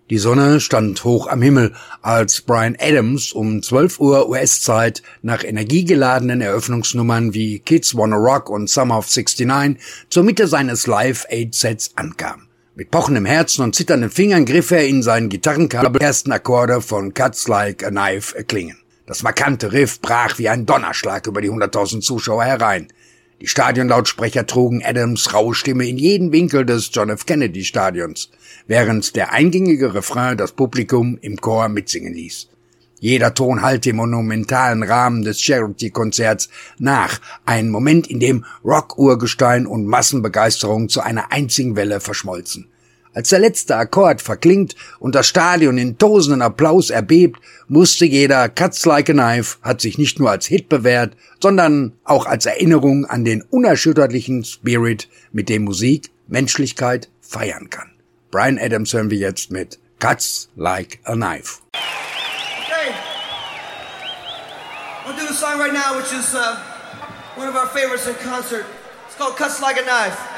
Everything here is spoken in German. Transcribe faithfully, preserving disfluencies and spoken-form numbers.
Die Sonne stand hoch am Himmel, als Bryan Adams um zwölf Uhr U S-Zeit nach energiegeladenen Eröffnungsnummern wie Kids Wanna Rock und Summer of sixty-nine zur Mitte seines Live-Aid-Sets ankam. Mit pochendem Herzen und zitternden Fingern griff er in seinen Gitarrenkabel, ersten Akkorde von Cuts Like a Knife erklingen. Das markante Riff brach wie ein Donnerschlag über die hunderttausend Zuschauer herein. Die Stadionlautsprecher trugen Adams' raue Stimme in jeden Winkel des John F. Kennedy Stadions, während der eingängige Refrain das Publikum im Chor mitsingen ließ. Jeder Ton hallte im monumentalen Rahmen des Charity-Konzerts nach, ein Moment, in dem Rock-Urgestein und Massenbegeisterung zu einer einzigen Welle verschmolzen. Als der letzte Akkord verklingt und das Stadion in tosenden Applaus erbebt, musste jeder Cuts Like a Knife hat sich nicht nur als Hit bewährt, sondern auch als Erinnerung an den unerschütterlichen Spirit, mit dem Musik Menschlichkeit feiern kann. Bryan Adams hören wir jetzt mit Cuts Like a Knife. Okay, I'm gonna do a song right now which is uh, one of our favorites in concert. It's called Cuts Like a Knife.